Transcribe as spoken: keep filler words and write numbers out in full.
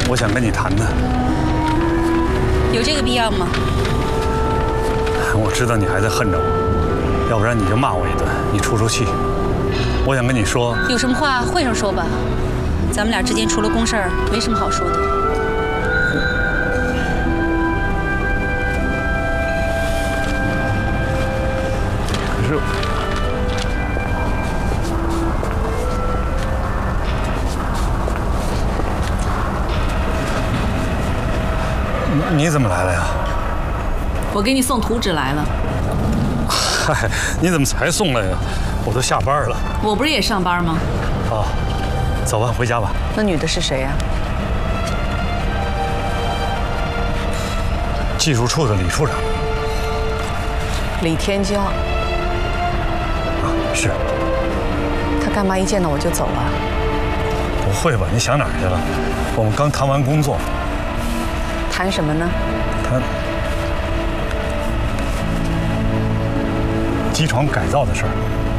我想跟你谈谈。 有这个必要吗？ 我知道你还在恨着我，要不然你就骂我一顿，你出出气。我想跟你说， 有什么话会上说吧。咱们俩之间除了公事儿，没什么好说的。 可是。 你怎么来了呀？ 我给你送图纸来了。 嗨，你怎么才送来呀？我都下班了。 我不是也上班吗？ 哦，走吧，回家吧。 那女的是谁呀？ 技术处的李处长。 李天骄。 啊，是。 他干嘛一见到我就走啊？ 不会吧？你想哪儿去了？我们刚谈完工作。 谈什么呢？ 谈机床改造的事儿。